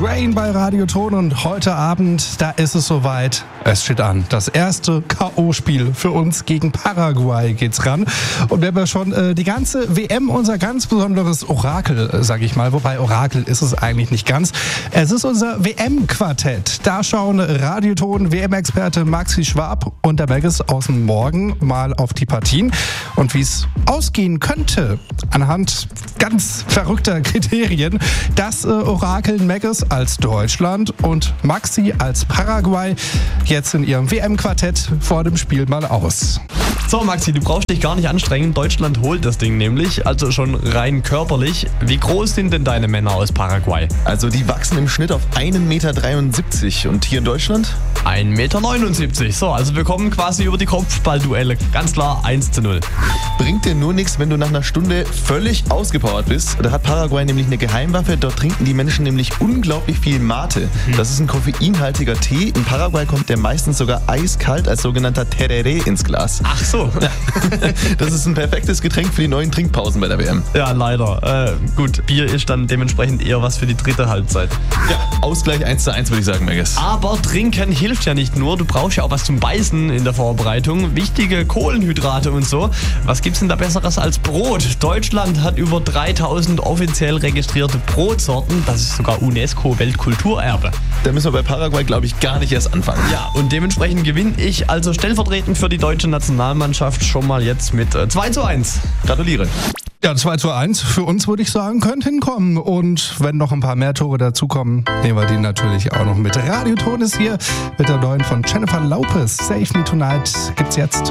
Rain bei Radio Ton und heute Abend, da ist es soweit. Es steht an. Das erste K.O.-Spiel für uns gegen Paraguay geht's ran. Und wenn wir schon die ganze WM, unser ganz besonderes Orakel, sag ich mal, wobei Orakel ist es eigentlich nicht ganz. Es ist unser WM-Quartett. Da schauen Radio Ton WM-Experte Maxi Schwab und der Megges aus dem Morgen mal auf die Partien. Und wie es ausgehen könnte, anhand ganz verrückter Kriterien, das orakeln Megges als Deutschland und Maxi als Paraguay jetzt in ihrem WM-Quartett vor dem Spiel mal aus. So Maxi, du brauchst dich gar nicht anstrengen. Deutschland holt das Ding nämlich, also schon rein körperlich. Wie groß sind denn deine Männer aus Paraguay? Also die wachsen im Schnitt auf 1,73 Meter. Und hier in Deutschland? 1,79 Meter. So, also wir kommen quasi über die Kopfballduelle. Ganz klar 1:0. Bringt dir nur nichts, wenn du nach einer Stunde völlig ausgepowert bist. Da hat Paraguay nämlich eine Geheimwaffe. Dort trinken die Menschen nämlich unglaublich viel Mate. Das ist ein koffeinhaltiger Tee. In Paraguay kommt der meistens sogar eiskalt als sogenannter Tereré ins Glas. Ach so. Ja. Das ist ein perfektes Getränk für die neuen Trinkpausen bei der WM. Ja, leider. Gut, Bier ist dann dementsprechend eher was für die dritte Halbzeit. Ja, Ausgleich 1:1 würde ich sagen, Megges. Aber trinken hilft ja nicht nur. Du brauchst ja auch was zum Beißen in der Vorbereitung. Wichtige Kohlenhydrate und so. Was gibt's denn da Besseres als Brot? Deutschland hat über 3000 offiziell registrierte Brotsorten. Das ist sogar UNESCO-Weltkulturerbe. Da müssen wir bei Paraguay, glaube ich, gar nicht erst anfangen. Ja, und dementsprechend gewinne ich also stellvertretend für die deutsche Nationalmannschaft schon mal jetzt mit 2:1. Gratuliere. Ja, 2:1 für uns, würde ich sagen, könnte hinkommen. Und wenn noch ein paar mehr Tore dazukommen, nehmen wir die natürlich auch noch mit. Radio Ton ist hier mit der neuen von Jennifer Lopez. Save Me Tonight gibt's jetzt.